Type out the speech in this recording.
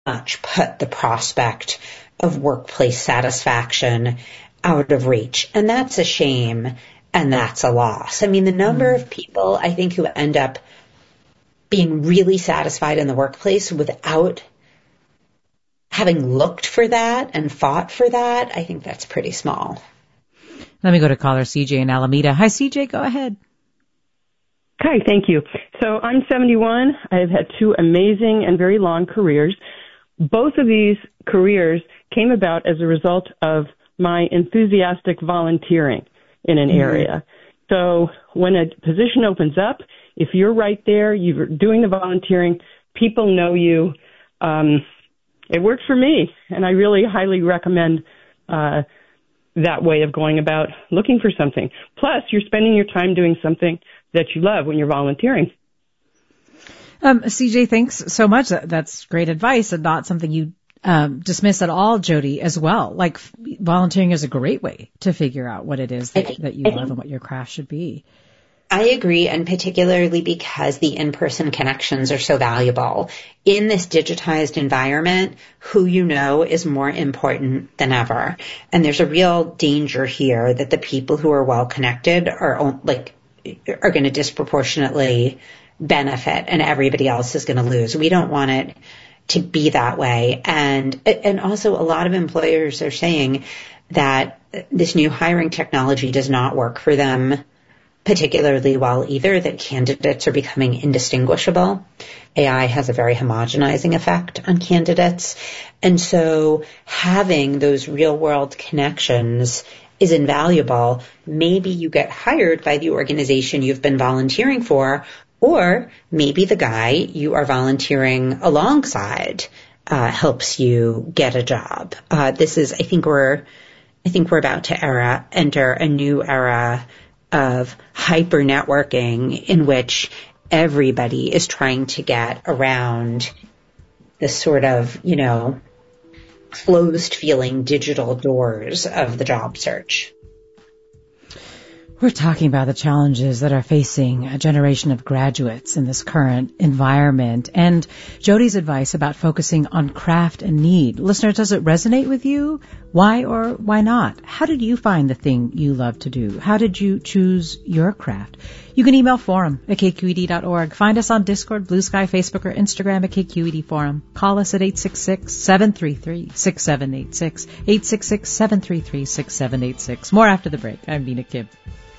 much put the prospect of workplace satisfaction out of reach. And that's a shame, and that's a loss. I mean, the number of people, I think, who end up being really satisfied in the workplace without having looked for that and fought for that, I think that's pretty small. Let me go to caller CJ in Alameda. Hi, CJ, go ahead. Hi, thank you. So I'm 71. I've had 2 amazing and very long careers. Both of these careers came about as a result of my enthusiastic volunteering in an area. So when a position opens up, if you're right there, you're doing the volunteering, people know you. It worked for me, and I really highly recommend that way of going about looking for something. Plus, you're spending your time doing something that you love when you're volunteering. CJ, thanks so much. That's great advice, and not something you dismiss at all, Jody, as well. Like, volunteering is a great way to figure out what it is that you love and what your craft should be. I agree, and particularly because the in-person connections are so valuable. In this digitized environment, who you know is more important than ever. And there's a real danger here that the people who are well-connected are going to disproportionately benefit and everybody else is going to lose. We don't want it to be that way. And also a lot of employers are saying that this new hiring technology does not work for them particularly well either, that candidates are becoming indistinguishable. AI has a very homogenizing effect on candidates. And so having those real world connections is invaluable. Maybe you get hired by the organization you've been volunteering for, or maybe the guy you are volunteering alongside helps you get a job. I think we're about to enter a new era of hyper networking in which everybody is trying to get around the sort of, closed feeling digital doors of the job search. We're talking about the challenges that are facing a generation of graduates in this current environment, and Jody's advice about focusing on craft and need. Listener, does it resonate with you? Why or why not? How did you find the thing you love to do? How did you choose your craft? You can email forum@kqed.org. Find us on Discord, Blue Sky, Facebook, or Instagram at KQED Forum. Call us at 866-733-6786, 866-733-6786. More after the break. I'm Mina Kim.